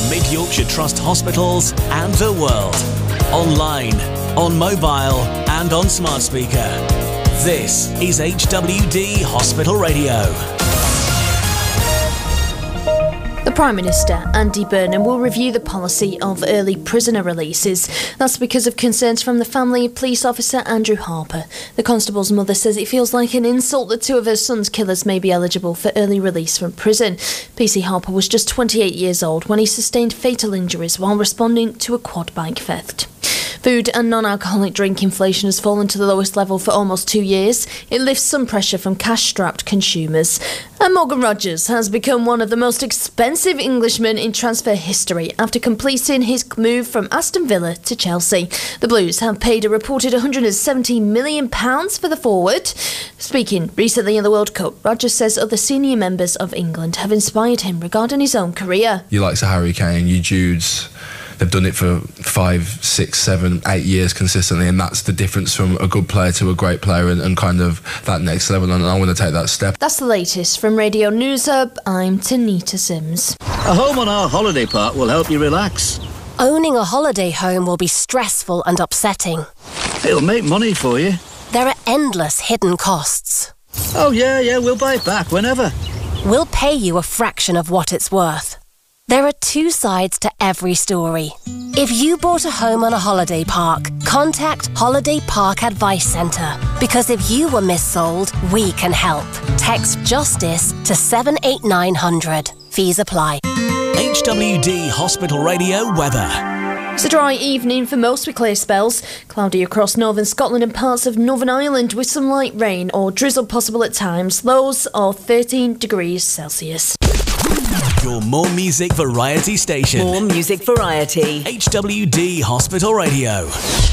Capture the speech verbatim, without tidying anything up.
Mid Yorkshire Trust hospitals and the world. Online, on mobile and on smart speaker. This is H W D Hospital Radio. The Prime Minister, Andy Burnham, will review the policy of early prisoner releases. That's because of concerns from the family of police officer Andrew Harper. The constable's mother says it feels like an insult that two of her son's killers may be eligible for early release from prison. P C Harper was just twenty-eight years old when he sustained fatal injuries while responding to a quad bike theft. Food and non-alcoholic drink inflation has fallen to the lowest level for almost two years. It lifts some pressure from cash-strapped consumers. And Morgan Rogers has become one of the most expensive Englishmen in transfer history after completing his move from Aston Villa to Chelsea. The Blues have paid a reported one hundred seventy million pounds for the forward. Speaking recently in the World Cup, Rogers says other senior members of England have inspired him regarding his own career. You like Harry Kane, you Judes. They've done it for five, six, seven, eight years consistently, and that's the difference from a good player to a great player and, and kind of that next level, and I want to take that step. That's the latest from Radio News Hub. I'm Tanita Sims. A home on our holiday park will help you relax. Owning a holiday home will be stressful and upsetting. It'll make money for you. There are endless hidden costs. Oh yeah, yeah, we'll buy it back whenever. We'll pay you a fraction of what it's worth. There are two sides to every story. If you bought a home on a holiday park, contact Holiday Park Advice Centre. Because if you were missold, we can help. Text JUSTICE to seven eight nine hundred. Fees apply. H W D Hospital Radio weather. It's a dry evening for most with clear spells. Cloudy across northern Scotland and parts of Northern Ireland with some light rain or drizzle possible at times. Lows of thirteen degrees Celsius. Your more music variety station. More music variety. H W D Hospital Radio.